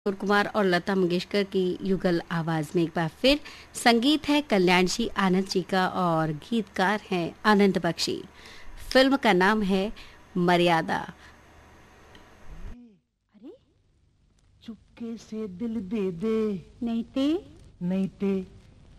किशोर कुमार और लता मंगेशकर की युगल आवाज में एक बार फिर। संगीत है कल्याण जी आनंद जी का और गीतकार हैं आनंद बख्शी। फिल्म का नाम है मर्यादा। अरे चुपके से दिल दे दे, नहीं ते नहीं ते